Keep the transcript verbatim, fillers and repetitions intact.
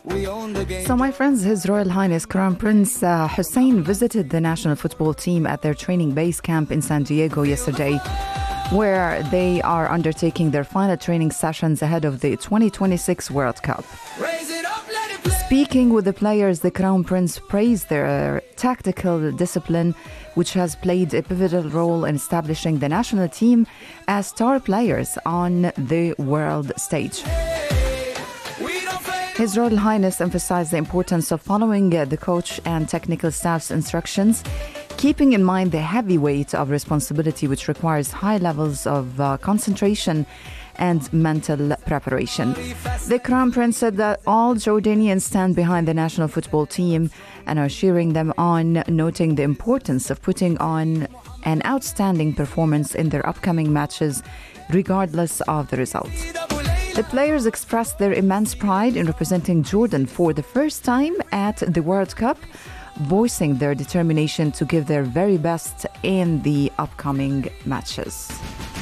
So, my friends, His Royal Highness Crown Prince uh, Hussein visited the national football team at their training base camp in San Diego yesterday, where they are undertaking their final training sessions ahead of the twenty twenty-six World Cup. Speaking with the players, the Crown Prince praised their tactical discipline, which has played a pivotal role in establishing the national team as star players on the world stage. His Royal Highness emphasized the importance of following uh, the coach and technical staff's instructions, keeping in mind the heavy weight of responsibility which requires high levels of uh, concentration and mental preparation. The Crown Prince said that all Jordanians stand behind the national football team and are cheering them on, noting the importance of putting on an outstanding performance in their upcoming matches, regardless of the result. The players expressed their immense pride in representing Jordan for the first time at the World Cup, voicing their determination to give their very best in the upcoming matches.